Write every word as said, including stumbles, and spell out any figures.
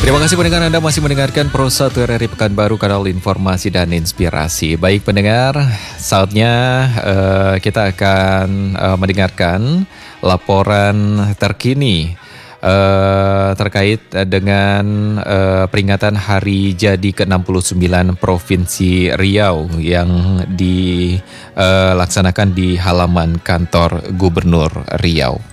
Terima kasih pendengar, Anda masih mendengarkan Pro satu R R I Pekanbaru, kanal informasi dan inspirasi. Baik pendengar, saatnya uh, kita akan uh, mendengarkan laporan terkini uh, terkait dengan uh, peringatan Hari Jadi ke enam puluh sembilan Provinsi Riau yang dilaksanakan uh, di halaman kantor Gubernur Riau.